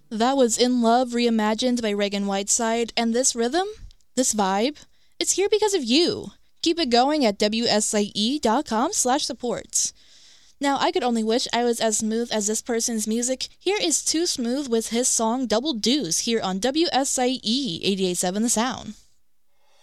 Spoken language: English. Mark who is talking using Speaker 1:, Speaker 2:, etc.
Speaker 1: That was In Love reimagined by Reagan Whiteside, and this rhythm, this vibe, it's here because of you. Keep it going at wsie.com/supports. Now, I could only wish I was as smooth as this person's music. Here is Too Smooth with his song Double Deuce here on WSIE 88.7 The Sound.